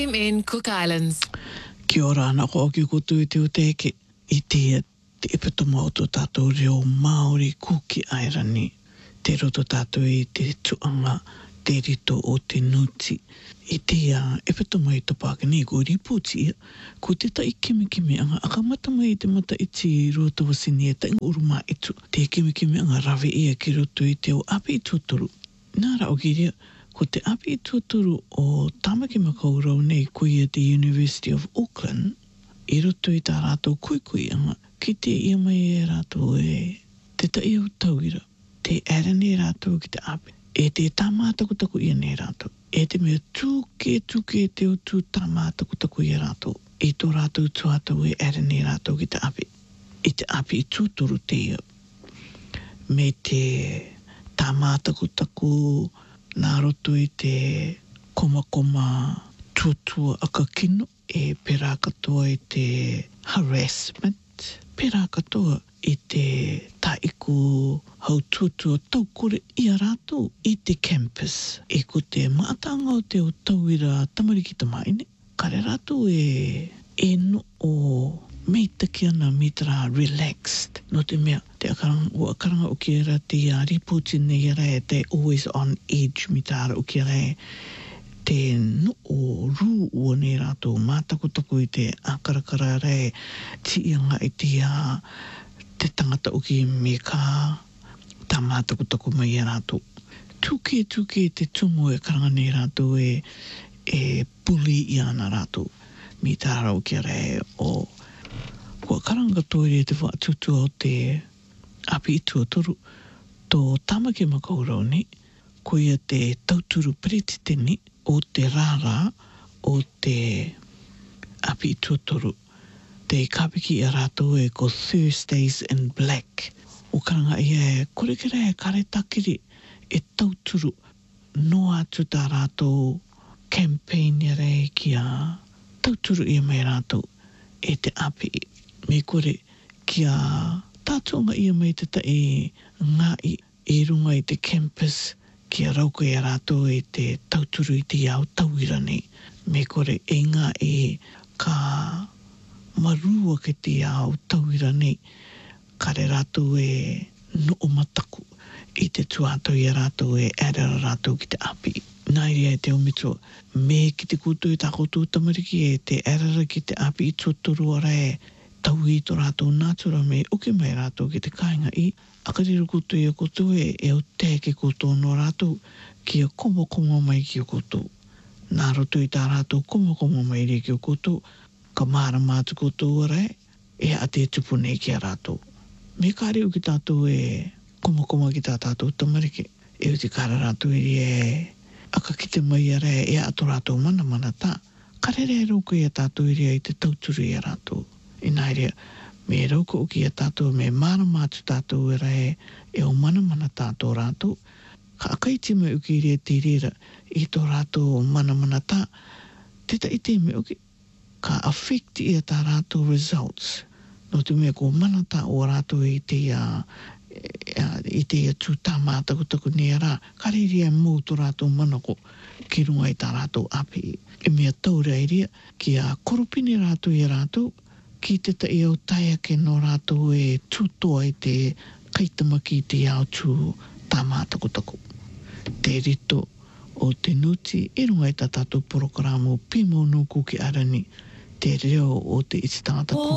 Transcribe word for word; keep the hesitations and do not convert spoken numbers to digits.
M N Cook Islands. Kia ora ana ko o ki kutu i te uteke i te te epatoma o tō tātou reo Māori Kuki Airani. Te roto tātou i te tuanga te rito o te nuti. I te uh, epatoma i topaka ni ko riputi ia. Ko te tai kimi kimi anga aka matama i te mata iti i roto wasini e ta inga uruma itu. Te kimi kimi anga rawe ia ki roto i te o api i tuaturu. Nāra o kiria. Ko te api i tuaturu o Tamaki Makaurau nei kui at the University of Auckland, i roto i tā rātou kuikui anga, ki te ia mai e rātou e te tai au tauira, te era nei rātou ki te api, e te tāmātakutaku ia nei rātou, e te mea tūke tūke te o tū tāmātakutaku ia rātou, e tō rātou tuatau e era nei rātou ki te api, i te api i tuaturu te ia, me te tāmātakutaku, nā roto i te koma koma tuatua aka kino e pērā katoa i te harassment, pērā katoa i te taiku hau tuatua taukore i a rātou i te campus. E ko te mātanga o te o tauira tamarikita maine, kare rātou e, e no o meitaki ana mitra relaxed. No te mea, te akaranga, o akaranga o ki era te uh, reporti nei era e te always on edge mitara o ki era e te no o rū ua nei rātou mātakotako i te akarakara re ti ianga i te, uh, te tangata o ki me ka tā mātakotako mai e rātou. Tuke tuke te tumo e karanga nei rātou e, e puli i ana rātou mitara o ki era e o kua karanga toire te whaatutua o te api i tuaturu tō Tamaki Makaurau ni, ko ia te tauturu peretiteni o te rāra o te api i tuaturu. Te kāpiki a rātou e ko Thursdays in Black. O karanga ia e korekera e kare takiri e tauturu no atu tā rātou campaign ia rei ki a tauturu ia mai rātou e te api i. Me kore kia tātonga ia mai te ta e ngā i e runga i te campus kia rauko e rātou e te tauturu i te iau tauira nei. Me kore e ngā e ka marua ke te iau tauira nei. Kare rātou e no o mataku i te tuātou i rātou e erara rātou ki te api. Nāiri e te omito me ki te koutou i tā koutou tamariki e te erara ki te api i tuaturu ora e tau i tō rātou nātura me uke mai rātou ki te kāinga i. Akariru koutou i a koutou e e o te ke koutou no rātou ki a komo komo mai ki a koutou. Nā roto i tā rātou komo komo mai rea ki a koutou, ka māra mātu koutou ora e, e a te tupu nei ki a rātou. Me kāreu ki tātou e komo komo ki tā tātou tamariki, e o te kāra rātou i e aka ki te mai ara e a ato rātou mana mana tā. Karere e rauko i a tātou i rea i te tauturu i a rātou. I nai rea, me rauko o ki a tātou, me māra mātu tātou e rea e o mana mana tātou rātou. Ka akaiti me uki i rea te rera i tō rātou mana mana tā. Te ta i te me uki, ka affect i a tā rātou results. No te mea ko mana tā o rātou i te a, i te a tū tā mātakutaku ni a rā. Ka riri e mō tō rātou manako ki runga i tā rātou api. E mea taura i rea ki a koropini rātou i a rātou. Ki te ta i au taia ke no rātou e tūtoa i te kaitamaki i te au tū tā mātakutaku. Te rito o te nuti, e runga i tā tātou porokaramo Pimo no Kuki Arani, te reo o te iti tātaku.